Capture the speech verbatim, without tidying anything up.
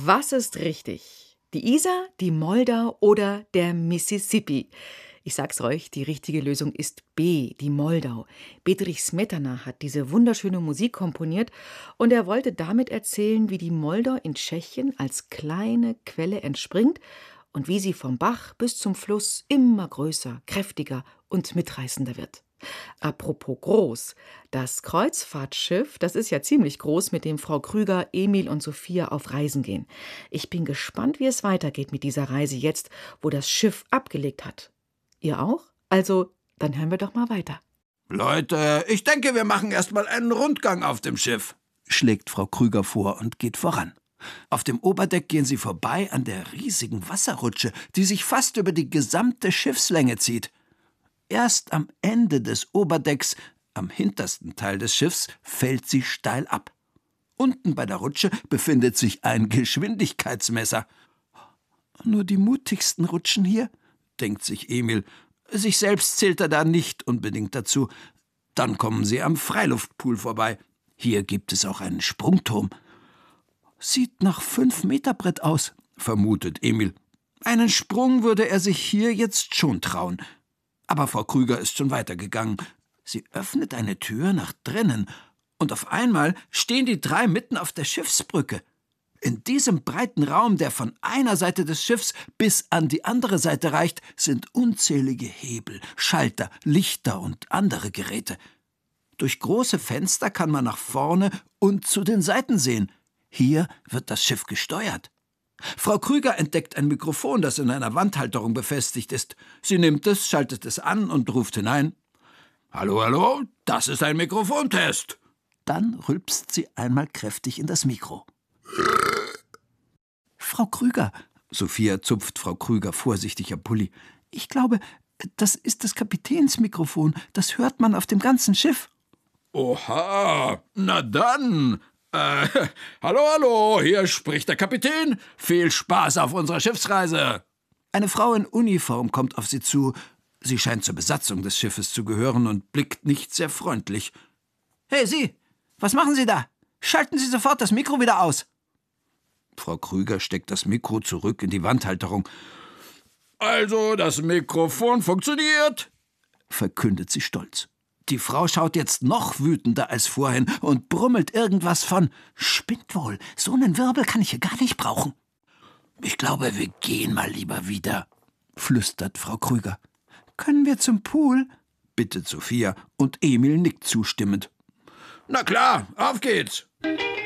Was ist richtig? Die Isar, die Moldau oder der Mississippi? Ich sag's euch, die richtige Lösung ist B, die Moldau. Bedřich Smetana hat diese wunderschöne Musik komponiert und er wollte damit erzählen, wie die Moldau in Tschechien als kleine Quelle entspringt und wie sie vom Bach bis zum Fluss immer größer, kräftiger und mitreißender wird. Apropos groß, das Kreuzfahrtschiff, das ist ja ziemlich groß, mit dem Frau Krüger, Emil und Sophia auf Reisen gehen. Ich bin gespannt, wie es weitergeht mit dieser Reise jetzt, wo das Schiff abgelegt hat. Ihr auch? Also, dann hören wir doch mal weiter. Leute, ich denke, wir machen erst mal einen Rundgang auf dem Schiff, schlägt Frau Krüger vor und geht voran. Auf dem Oberdeck gehen sie vorbei an der riesigen Wasserrutsche, die sich fast über die gesamte Schiffslänge zieht. Erst am Ende des Oberdecks, am hintersten Teil des Schiffs, fällt sie steil ab. Unten bei der Rutsche befindet sich ein Geschwindigkeitsmesser. Nur die mutigsten rutschen hier, denkt sich Emil. Sich selbst zählt er da nicht unbedingt dazu. Dann kommen sie am Freiluftpool vorbei. Hier gibt es auch einen Sprungturm. Sieht nach Fünf-Meter-Brett aus, vermutet Emil. Einen Sprung würde er sich hier jetzt schon trauen. Aber Frau Krüger ist schon weitergegangen. Sie öffnet eine Tür nach drinnen und auf einmal stehen die drei mitten auf der Schiffsbrücke. In diesem breiten Raum, der von einer Seite des Schiffs bis an die andere Seite reicht, sind unzählige Hebel, Schalter, Lichter und andere Geräte. Durch große Fenster kann man nach vorne und zu den Seiten sehen. Hier wird das Schiff gesteuert. Frau Krüger entdeckt ein Mikrofon, das in einer Wandhalterung befestigt ist. Sie nimmt es, schaltet es an und ruft hinein: »Hallo, hallo, das ist ein Mikrofontest.« Dann rülpst sie einmal kräftig in das Mikro. »Frau Krüger«, Sophia zupft Frau Krüger vorsichtig am Pulli, »ich glaube, das ist das Kapitänsmikrofon. Das hört man auf dem ganzen Schiff.« »Oha, na dann. Äh, hallo, hallo, hier spricht der Kapitän. Viel Spaß auf unserer Schiffsreise.« Eine Frau in Uniform kommt auf sie zu. Sie scheint zur Besatzung des Schiffes zu gehören und blickt nicht sehr freundlich. »Hey, Sie, was machen Sie da? Schalten Sie sofort das Mikro wieder aus.« Frau Krüger steckt das Mikro zurück in die Wandhalterung. »Also, das Mikrofon funktioniert«, verkündet sie stolz. Die Frau schaut jetzt noch wütender als vorhin und brummelt irgendwas von »Spinnt wohl, so einen Wirbel kann ich hier gar nicht brauchen.« »Ich glaube, wir gehen mal lieber wieder«, flüstert Frau Krüger. »Können wir zum Pool?«, bittet Sophia und Emil nickt zustimmend. »Na klar, auf geht's!«